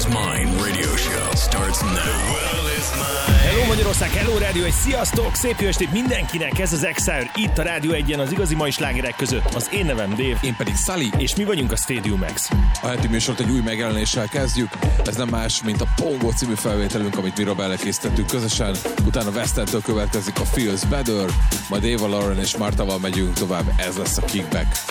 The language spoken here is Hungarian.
is Mine radio show starts now. The world is mine. Hello Magyarország, hello rádió, egy sziasztok! Szép jó estét mindenkinek, ez az Exile, itt a Rádió 1-en az igazi mai slágerek között. Az én nevem Dave. Én pedig Sully. És mi vagyunk a Stadium X. A heti műsort egy új megjelenéssel kezdjük. Ez nem más, mint a Pongo című felvételünk, amit mi Robellel készítettünk közösen. Utána Westentől következik a Feels Better, majd Eva Lauren és Martával megyünk tovább. Ez lesz a Kickback.